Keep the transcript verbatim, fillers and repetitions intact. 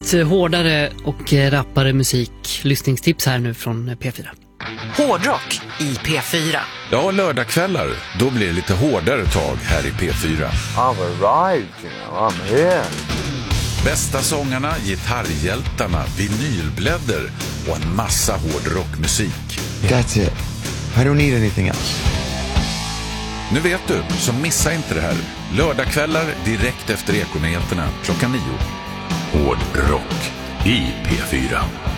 lite hårdare och rappare musik. Lyssningstips här nu från P fyra. Hårdrock i P fyra. Ja, lördagskvällar. Då blir det lite hårdare tag här i P fyra. I've arrived, you know, I'm here. Bästa sångarna, gitarrhjältarna, vinylblädder och en massa hårdrockmusik. That's it. I don't need anything else. Nu vet du, så missa inte det här. Lördagskvällar direkt efter Ekonyheterna klockan nio. Hårdrock i P fyra.